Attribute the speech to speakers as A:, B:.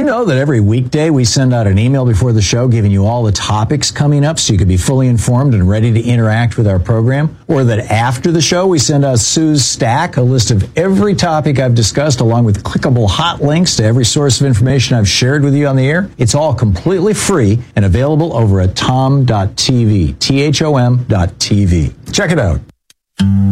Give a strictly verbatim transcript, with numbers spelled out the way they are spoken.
A: know that every weekday we send out an email before the show giving you all the topics coming up so you can be fully informed and ready to interact with our program? Or that after the show we send out Sue's Stack, a list of every topic I've discussed along with clickable hot links to every source of information I've shared with you on the air? It's all completely free and available over at tom dot t v, T H O M dot T V. Check it out.